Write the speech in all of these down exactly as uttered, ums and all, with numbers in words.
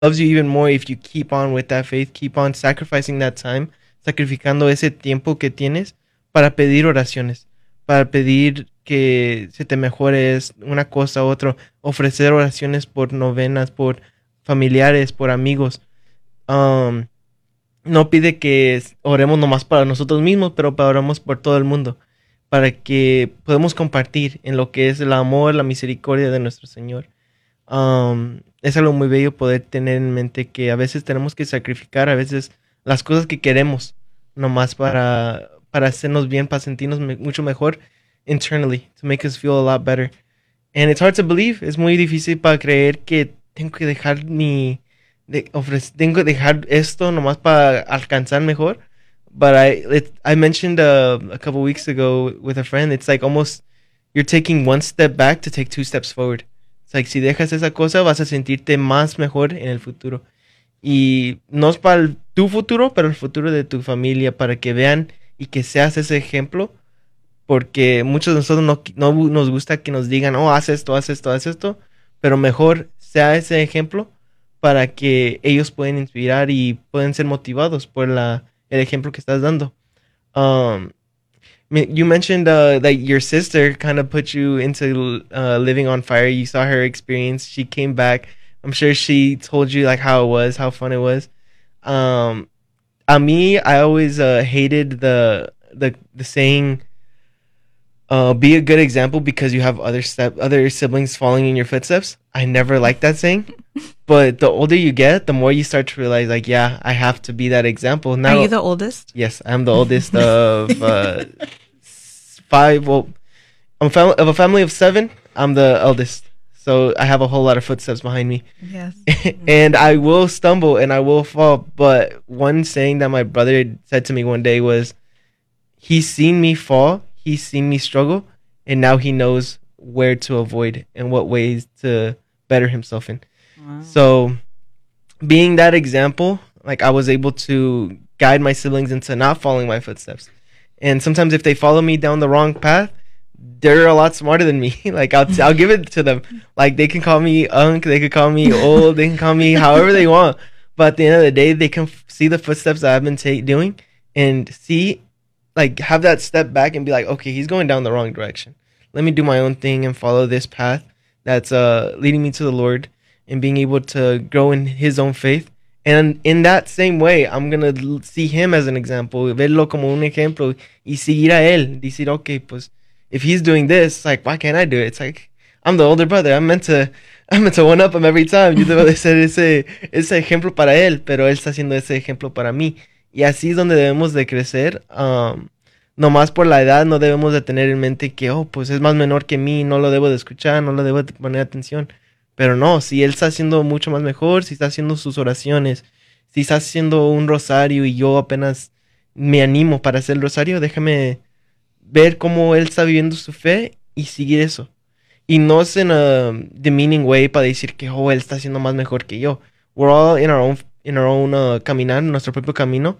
loves you even more if you keep on with that faith, keep on sacrificing that time, sacrificando ese tiempo que tienes para pedir oraciones, para pedir que se te mejore una cosa u otra, ofrecer oraciones por novenas, por familiares, por amigos. Um, no pide que oremos nomás para nosotros mismos, pero para oramos por todo el mundo, para que podamos compartir en lo que es el amor, la misericordia de nuestro Señor. Um, es algo muy bello poder tener en mente que a veces tenemos que sacrificar a veces las cosas que queremos nomás para, para hacernos bien, para sentirnos me mucho mejor internally, to make us feel a lot better. And it's hard to believe, es muy difícil para creer que tengo que dejar mi, de, ofrecer, tengo que dejar esto nomás para alcanzar mejor. But I, it, I mentioned uh, a couple weeks ago with a friend, it's like almost you're taking one step back to take two steps forward. It's like si dejas esa cosa vas a sentirte más mejor en el futuro. Y no es para el, tu futuro, pero el futuro de tu familia, para que vean y que seas ese ejemplo. Porque muchos de nosotros no, no nos gusta que nos digan, oh, haz esto, haz esto, haz esto. Pero mejor sea ese ejemplo para que ellos puedan inspirar y pueden ser motivados por la, el ejemplo que estás dando. Um, you mentioned uh, that your sister kind of put you into uh, living on fire. You saw her experience. She came back. I'm sure she told you like how it was, how fun it was. Um, a mí, I always uh, hated the the the saying, uh, "Be a good example because you have other step other siblings following in your footsteps." I never liked that saying, but the older you get, the more you start to realize, like, yeah, I have to be that example. Now, are you the oldest? Yes, I'm the oldest of uh, five. Well, I'm fam- of a family of seven. I'm the eldest. So I have a whole lot of footsteps behind me. Yes. And I will stumble and I will fall. But one saying that my brother said to me one day was, he's seen me fall, he's seen me struggle, and now he knows where to avoid and what ways to better himself in. Wow. So being that example, like I was able to guide my siblings into not following my footsteps. And sometimes if they follow me down the wrong path, they're a lot smarter than me. Like I'll I'll give it to them. Like they can call me unk, they can call me old, they can call me however they want. But at the end of the day, they can f- see the footsteps that I've been ta- doing and see, like have that step back and be like, okay, he's going down the wrong direction. Let me do my own thing and follow this path that's uh, leading me to the Lord and being able to grow in His own faith. And in that same way, I'm gonna see Him as an example, verlo como un ejemplo y seguir a él. Decir, okay, pues. If he's doing this, like, why can't I do it? It's like, I'm the older brother. I'm meant to, I'm meant to one up him every time. Yo debo de ser ese, ese ejemplo para él, pero él está haciendo ese ejemplo para mí. Y así es donde debemos de crecer. Um, no más por la edad, no debemos de tener en mente que, oh, pues es más menor que mí, no lo debo de escuchar, no lo debo de poner atención. Pero no, si él está haciendo mucho más mejor, si está haciendo sus oraciones, si está haciendo un rosario y yo apenas me animo para hacer el rosario, déjame ver cómo él está viviendo su fe y seguir eso. Y no es en a demeaning way para decir que oh, él está haciendo más mejor que yo. We're all in our own, in our own uh, caminar, nuestro propio camino.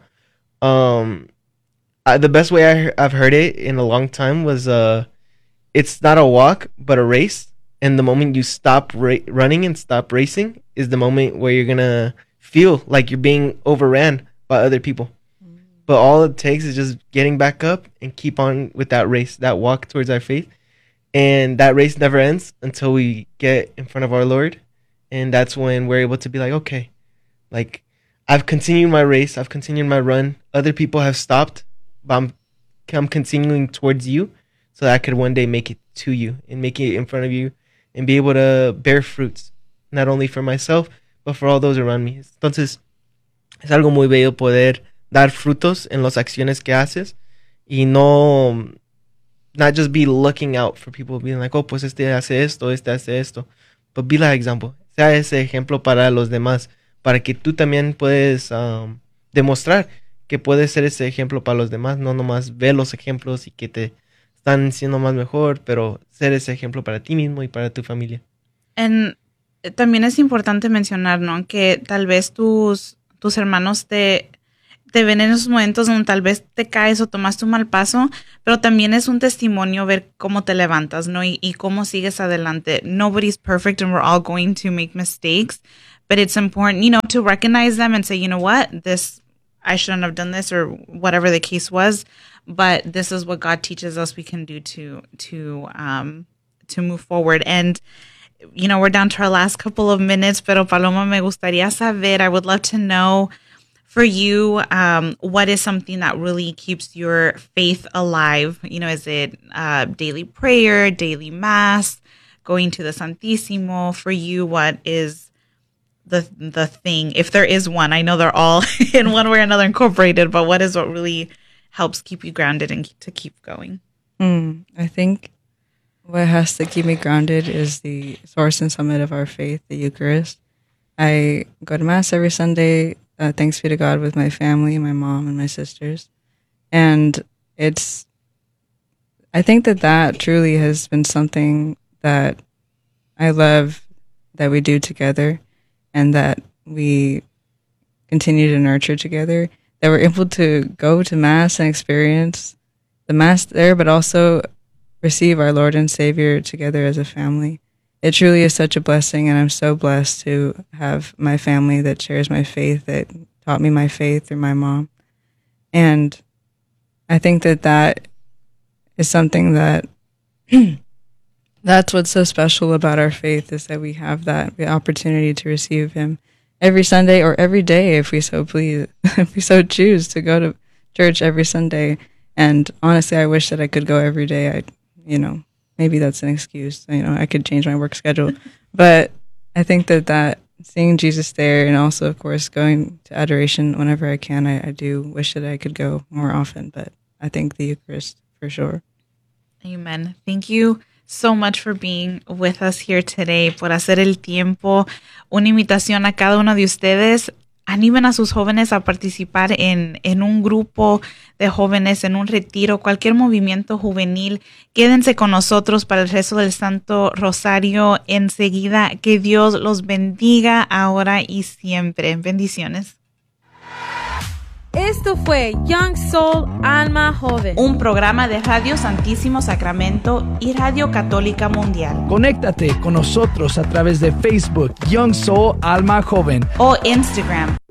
Um, uh, the best way I, I've heard it in a long time was uh, it's not a walk, but a race. And the moment you stop ra- running and stop racing is the moment where you're going to feel like you're being overran by other people. But all it takes is just getting back up and keep on with that race, that walk towards our faith. And that race never ends until we get in front of our Lord. And that's when we're able to be like, okay, like I've continued my race. I've continued my run. Other people have stopped, but I'm, I'm continuing towards you so that I could one day make it to you and make it in front of you and be able to bear fruits, not only for myself, but for all those around me. Entonces, es algo muy bello poder dar frutos en las acciones que haces y no not just be looking out for people being like, oh, pues este hace esto, este hace esto, but be that example, sea ese ejemplo para los demás, para que tú también puedes um, demostrar que puedes ser ese ejemplo para los demás, no nomás ver los ejemplos y que te están siendo más mejor, pero ser ese ejemplo para ti mismo y para tu familia. And también es importante mencionar, ¿no? Que tal vez tus, tus hermanos te te ven en esos momentos donde tal vez te caes o tomaste un mal paso, pero también es un testimonio ver cómo te levantas, ¿no? Y, y cómo sigues adelante. Nobody's perfect and we're all going to make mistakes, but it's important, you know, to recognize them and say, you know what, this, I shouldn't have done this or whatever the case was, but this is what God teaches us we can do to, to, um, to move forward. And, you know, we're down to our last couple of minutes, pero Paloma, me gustaría saber, I would love to know for you, um, what is something that really keeps your faith alive? You know, is it uh, daily prayer, daily mass, going to the Santísimo? For you, what is the the thing, if there is one? I know they're all in one way or another incorporated, but what is what really helps keep you grounded and to keep going? Mm, I think what has to keep me grounded is the source and summit of our faith, the Eucharist. I go to Mass every Sunday, uh, thanks be to God, with my family, my mom and my sisters. And it's, I think that that truly has been something that I love that we do together and that we continue to nurture together, that we're able to go to Mass and experience the Mass there, but also receive our Lord and Savior together as a family. It truly is such a blessing, and I'm so blessed to have my family that shares my faith, that taught me my faith through my mom. And I think that that is something that, that's what's so special about our faith, is that we have that the opportunity to receive Him every Sunday or every day if we so please, if we so choose to go to church every Sunday. And honestly, I wish that I could go every day. I, you know, maybe that's an excuse. You know, I could change my work schedule. But I think that, that seeing Jesus there, and also, of course, going to adoration whenever I can, I, I do wish that I could go more often. But I think the Eucharist for sure. Amen. Thank you so much for being with us here today, por hacer el tiempo. Una invitación a cada uno de ustedes. Animen a sus jóvenes a participar en, en un grupo de jóvenes, en un retiro, cualquier movimiento juvenil. Quédense con nosotros para el resto del Santo Rosario enseguida. Que Dios los bendiga ahora y siempre. Bendiciones. Esto fue Young Soul Alma Joven, un programa de Radio Santísimo Sacramento y Radio Católica Mundial. Conéctate con nosotros a través de Facebook Young Soul Alma Joven o Instagram